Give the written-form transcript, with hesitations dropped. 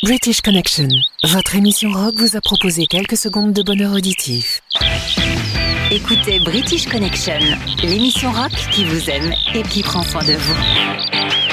British Connection, votre émission rock vous a proposé quelques secondes de bonheur auditif. Écoutez British Connection, l'émission rock qui vous aime et qui prend soin de vous.